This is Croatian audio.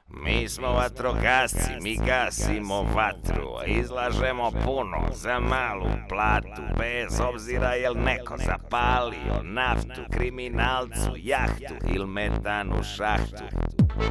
Mi smo vatrogasci, mi gasimo vatru, izlažemo puno za malu platu, bez obzira jel neko zapalio naftu, kriminalcu jahtu ili metan u šahtu.